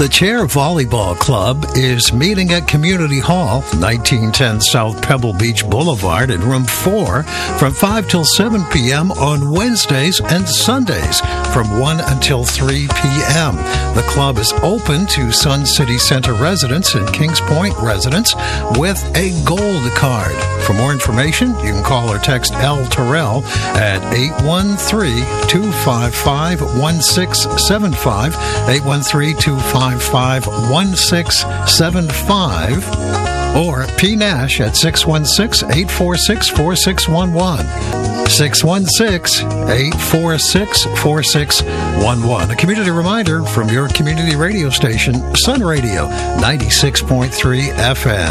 The Chair Volleyball Club is meeting at Community Hall, 1910 South Pebble Beach Boulevard in Room 4 from 5 till 7 p.m. on Wednesdays and Sundays from 1 until 3 p.m. The club is open to Sun City Center residents and Kings Point residents with a gold card. For more information, you can call or text L. Terrell at 813-255-1675, 813-255-1675, or P. Nash at 616-846-4611. 616-846-4611. A community reminder from your community radio station, Sun Radio 96.3 FM.